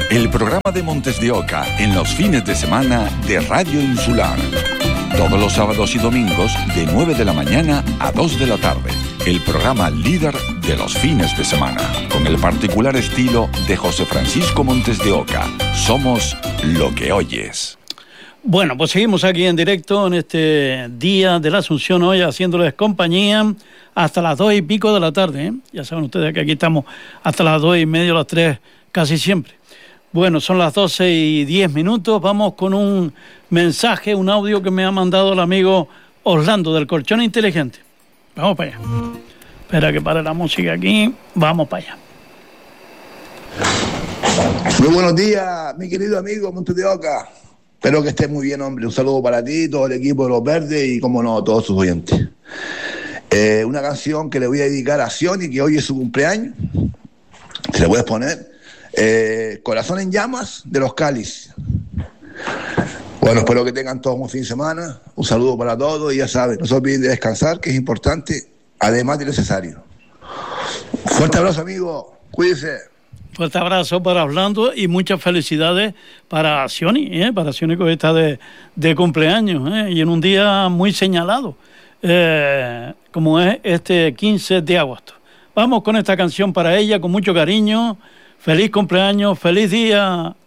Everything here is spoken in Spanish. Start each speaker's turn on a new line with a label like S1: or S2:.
S1: el programa de Montes de Oca en los fines de semana de Radio Insular. Todos los sábados y domingos de 9 de la mañana a 2 de la tarde. El programa líder de los fines de semana, con el particular estilo de José Francisco Montes de Oca. Somos lo que oyes.
S2: Bueno, pues seguimos aquí en directo en este día de la Asunción hoy, haciéndoles compañía hasta las 2 y pico de la tarde, ¿eh? Ya saben ustedes que aquí estamos hasta las 2 y media, las 3 casi siempre. Bueno, son las 12 y 10 minutos. Vamos con un mensaje, un audio que me ha mandado el amigo Orlando del Colchón Inteligente. Vamos para allá. Espera que pare la música aquí. Vamos para allá.
S3: Muy buenos días, mi querido amigo Montes de Oca. Espero que estés muy bien, hombre. Un saludo para ti, todo el equipo de Los Verdes y, como no, todos sus oyentes. Una canción que le voy a dedicar a Sioni, que hoy es su cumpleaños. ¿Te la puedes poner? Corazón en llamas, de Los Cáliz. Bueno, espero que tengan todos un fin de semana. Un saludo para todos y ya saben, no se olviden de descansar, que es importante, además de necesario. Fuerte abrazo, amigo. Cuídense.
S2: Fuerte abrazo para Orlando y muchas felicidades para Sioni, para Sioni, que está de cumpleaños, y en un día muy señalado, como es este 15 de agosto. Vamos con esta canción para ella, con mucho cariño. Feliz cumpleaños, feliz día